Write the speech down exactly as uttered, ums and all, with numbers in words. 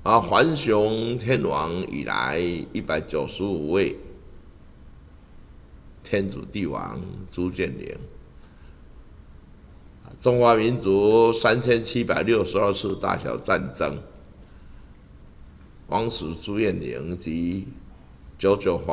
啊，桓雄天王以来一百九十五位天子帝王朱建宁，中华民族三千七百六十二次大小战争，王室朱彦宁及九九华。